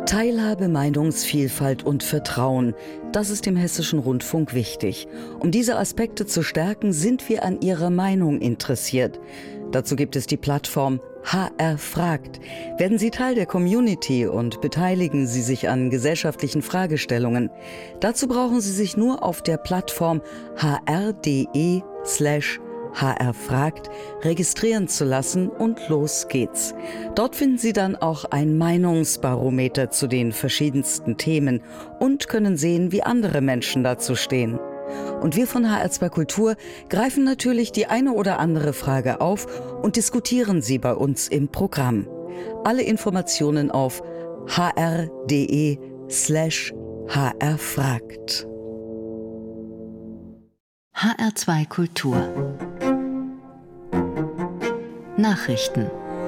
Teilhabe, Meinungsvielfalt und Vertrauen, das ist dem Hessischen Rundfunk wichtig. Um diese Aspekte zu stärken, sind wir an Ihrer Meinung interessiert. Dazu gibt es die Plattform HR fragt. Werden Sie Teil der Community und beteiligen Sie sich an gesellschaftlichen Fragestellungen. Dazu brauchen Sie sich nur auf der Plattform hr.de/HR fragt registrieren zu lassen und los geht's. Dort finden Sie dann auch ein Meinungsbarometer zu den verschiedensten Themen und können sehen, wie andere Menschen dazu stehen. Und wir von HR2 Kultur greifen natürlich die eine oder andere Frage auf und diskutieren sie bei uns im Programm. Alle Informationen auf hr.de/HR fragt. HR2 Kultur Nachrichten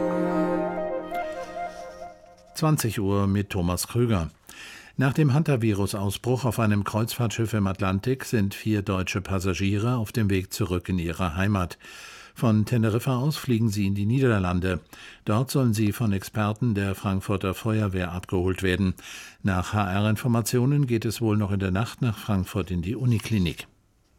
20 Uhr mit Thomas Krüger. Nach dem Hantavirus-Ausbruch auf einem Kreuzfahrtschiff im Atlantik sind 4 deutsche Passagiere auf dem Weg zurück in ihre Heimat. Von Teneriffa aus fliegen sie in die Niederlande. Dort sollen sie von Experten der Frankfurter Feuerwehr abgeholt werden. Nach HR-Informationen geht es wohl noch in der Nacht nach Frankfurt in die Uniklinik.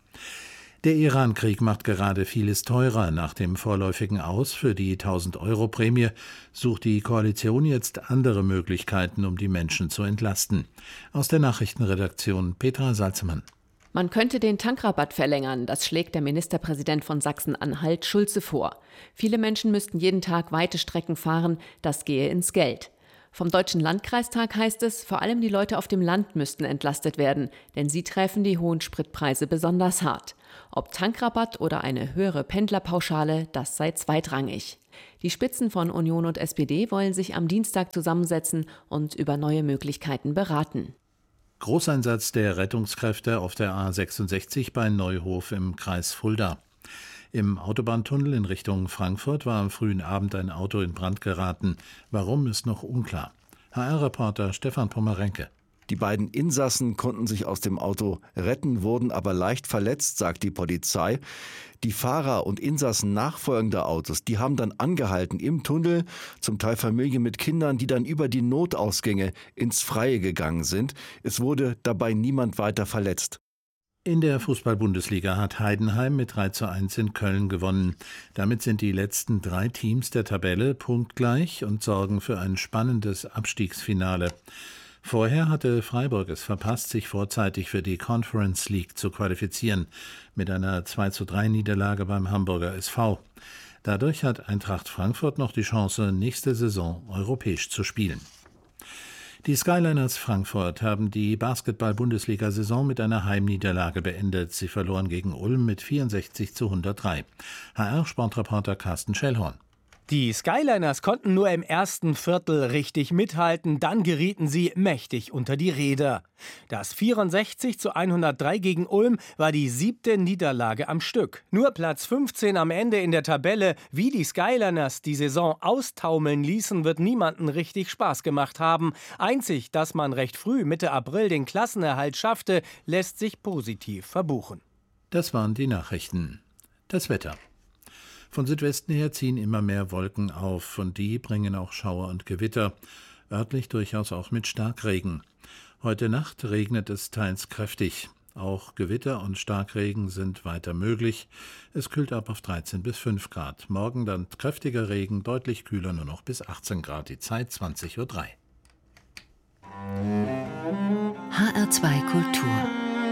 Der Iran-Krieg macht gerade vieles teurer. Nach dem vorläufigen Aus für die 1.000-Euro-Prämie sucht die Koalition jetzt andere Möglichkeiten, um die Menschen zu entlasten. Aus der Nachrichtenredaktion Petra Salzmann. Man könnte den Tankrabatt verlängern, das schlägt der Ministerpräsident von Sachsen-Anhalt Schulze vor. Viele Menschen müssten jeden Tag weite Strecken fahren, das gehe ins Geld. Vom Deutschen Landkreistag heißt es, vor allem die Leute auf dem Land müssten entlastet werden, denn sie treffen die hohen Spritpreise besonders hart. Ob Tankrabatt oder eine höhere Pendlerpauschale, das sei zweitrangig. Die Spitzen von Union und SPD wollen sich am Dienstag zusammensetzen und über neue Möglichkeiten beraten. Großeinsatz der Rettungskräfte auf der A66 bei Neuhof im Kreis Fulda. Im Autobahntunnel in Richtung Frankfurt war am frühen Abend ein Auto in Brand geraten. Warum, ist noch unklar. HR-Reporter Stefan Pommerenke. Die beiden Insassen konnten sich aus dem Auto retten, wurden aber leicht verletzt, sagt die Polizei. Die Fahrer und Insassen nachfolgender Autos, die haben dann angehalten im Tunnel, zum Teil Familien mit Kindern, die dann über die Notausgänge ins Freie gegangen sind. Es wurde dabei niemand weiter verletzt. In der Fußball-Bundesliga hat Heidenheim mit 3:1 in Köln gewonnen. Damit sind die letzten 3 Teams der Tabelle punktgleich und sorgen für ein spannendes Abstiegsfinale. Vorher hatte Freiburg es verpasst, sich vorzeitig für die Conference League zu qualifizieren, mit einer 2:3-Niederlage beim Hamburger SV. Dadurch hat Eintracht Frankfurt noch die Chance, nächste Saison europäisch zu spielen. Die Skyliners Frankfurt haben die Basketball-Bundesliga-Saison mit einer Heimniederlage beendet. Sie verloren gegen Ulm mit 64:103. HR-Sportreporter Carsten Schellhorn. Die Skyliners konnten nur im ersten Viertel richtig mithalten, dann gerieten sie mächtig unter die Räder. Das 64:103 gegen Ulm war die 7. Niederlage am Stück. Nur Platz 15 am Ende in der Tabelle. Wie die Skyliners die Saison austaumeln ließen, wird niemandem richtig Spaß gemacht haben. Einzig, dass man recht früh Mitte April den Klassenerhalt schaffte, lässt sich positiv verbuchen. Das waren die Nachrichten. Das Wetter. Von Südwesten her ziehen immer mehr Wolken auf und die bringen auch Schauer und Gewitter, örtlich durchaus auch mit Starkregen. Heute Nacht regnet es teils kräftig. Auch Gewitter und Starkregen sind weiter möglich. Es kühlt ab auf 13 bis 5 Grad. Morgen dann kräftiger Regen, deutlich kühler, nur noch bis 18 Grad. Die Zeit 20:03 Uhr. HR2 Kultur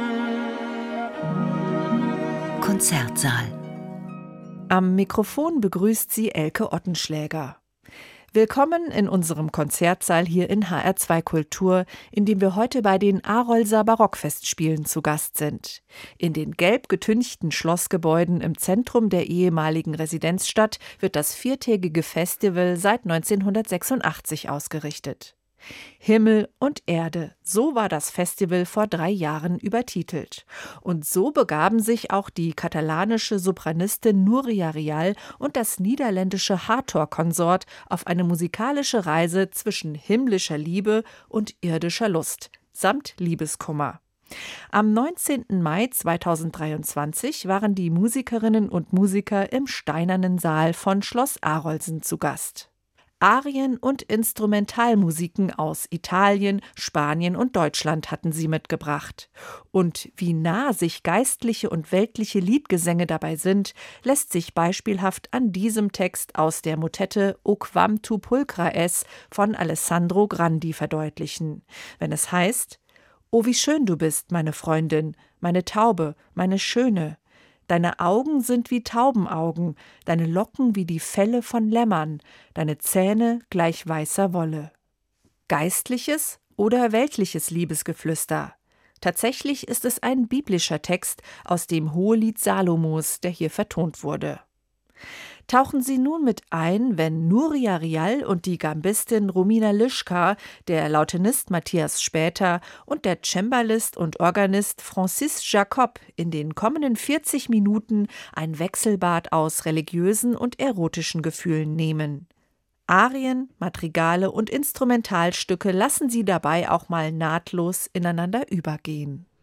Konzertsaal. Am Mikrofon begrüßt sie Elke Ottenschläger. Willkommen in unserem Konzertsaal hier in HR2 Kultur, in dem wir heute bei den Arolser Barockfestspielen zu Gast sind. In den gelb getünchten Schlossgebäuden im Zentrum der ehemaligen Residenzstadt wird das 4-tägige Festival seit 1986 ausgerichtet. Himmel und Erde, so war das Festival vor 3 Jahren übertitelt. Und so begaben sich auch die katalanische Sopranistin Núria Rial und das niederländische Hathor-Konsort auf eine musikalische Reise zwischen himmlischer Liebe und irdischer Lust, samt Liebeskummer. Am 19. Mai 2023 waren die Musikerinnen und Musiker im Steinernen Saal von Schloss Arolsen zu Gast. Arien und Instrumentalmusiken aus Italien, Spanien und Deutschland hatten sie mitgebracht. Und wie nah sich geistliche und weltliche Liedgesänge dabei sind, lässt sich beispielhaft an diesem Text aus der Motette O quam tu pulchra es von Alessandro Grandi verdeutlichen, wenn es heißt: »O, wie schön du bist, meine Freundin, meine Taube, meine Schöne. Deine Augen sind wie Taubenaugen, deine Locken wie die Felle von Lämmern, deine Zähne gleich weißer Wolle.« Geistliches oder weltliches Liebesgeflüster? Tatsächlich ist es ein biblischer Text aus dem Hohelied Salomos, der hier vertont wurde. Tauchen Sie nun mit ein, wenn Nuria Rial und die Gambistin Romina Lischka, der Lautenist Matthias Später und der Cembalist und Organist Francis Jacob in den kommenden 40 Minuten ein Wechselbad aus religiösen und erotischen Gefühlen nehmen. Arien, Madrigale und Instrumentalstücke lassen Sie dabei auch mal nahtlos ineinander übergehen.